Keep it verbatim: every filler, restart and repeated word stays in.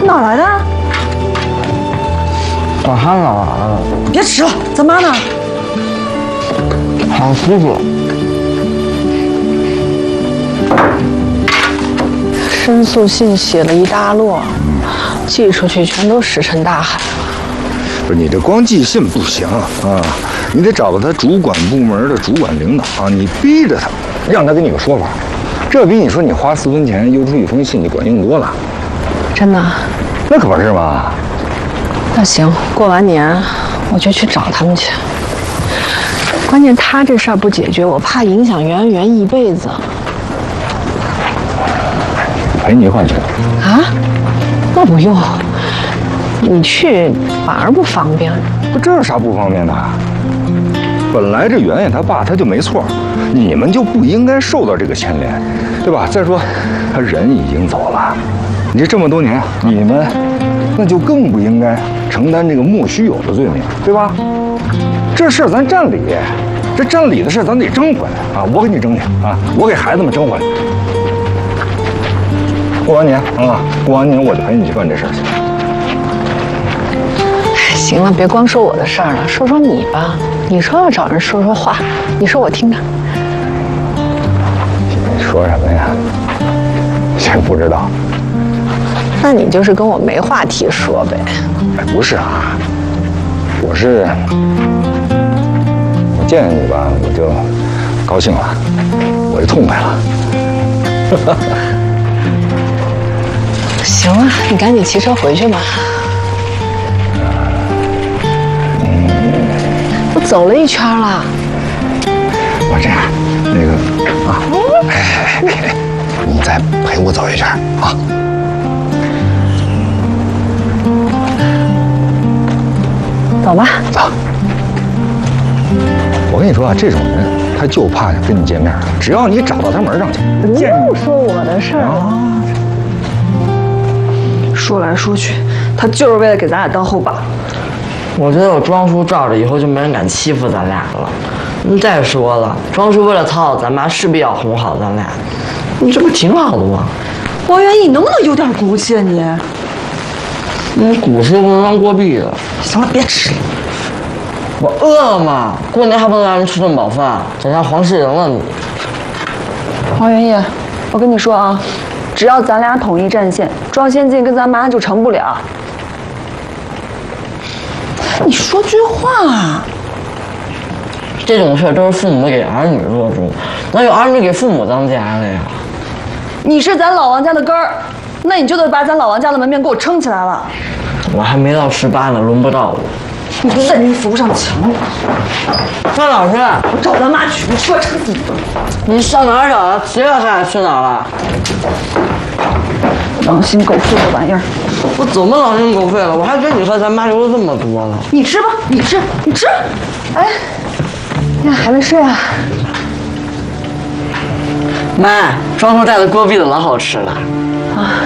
哪来的？ 我还哪来了？ 别吃了，咱妈呢？ 好叔叔。 申诉信写了一大摞，寄出去全都石沉大海。 不是你这光寄信不行啊，你得找个他主管部门的主管领导啊，你逼着他，让他给你个说法。这比你说你花四分钱邮出一封信，你管用多了。 真的？ 那可不是嘛。 那行，过完年我就去找他们去。关键他这事儿不解决，我怕影响圆圆一辈子。 陪你一块去。 啊？那不用，你去反而不方便。 不，这有啥不方便的？本来这圆圆他爸他就没错，你们就不应该受到这个牵连，对吧？再说，他人已经走了，你这这么多年，你们那就更不应该承担这个莫须有的罪名，对吧？这事儿咱占理，这占理的事咱得争回来啊！我给你争去啊！我给孩子们争回来。过完年啊，过完年我就陪你去办这事儿去。 行了，别光说我的事儿了，说说你吧。你说要找人说说话，你说我听着。 说什么呀？这不知道。 那你就是跟我没话题说呗。 哎，不是啊，我是我见你吧，我就高兴了，我就痛快了。 行了，你赶紧骑车回去吧。我走了一圈了。 我这样，那个啊，哎哎哎，你再陪我走一圈啊。 走吧。 走。我跟你说啊，这种人他就怕跟你见面，只要你找到他门上去， 不用说我的事儿了。 说来说去，他就是为了给咱俩当后把。 我觉得有庄叔罩着，以后就没人敢欺负咱俩了。你再说了，庄叔为了讨好咱妈，势必要哄好咱俩，你这不挺好的吗？ 王元义，你能不能有点骨气啊你？ 你骨气不能当过壁的。 行了，别吃了。 我饿了嘛，过年还不能让人吃顿饱饭，整像黄世仁了你。 王元义，我跟你说啊，只要咱俩统一战线，庄先进跟咱妈就成不了。你说句话啊！ 这种事都是父母给儿女做主，哪有儿女给父母当家的呀？ 你是咱老王家的根儿，那你就得把咱老王家的门面给我撑起来了。 我还没到十八呢，轮不到我。 你再扶不上墙了。 范老师， 我找咱妈去，你说撑死你！ 你上哪儿找啊？谁让他俩去哪儿了？ 狼心狗肺的玩意儿！ 我怎么狼心狗肺了？我还跟你和咱妈留了这么多呢。 你吃吧，你吃，你吃。哎，呀，还没睡啊？ 妈，庄叔带的锅壁的老好吃了。 啊。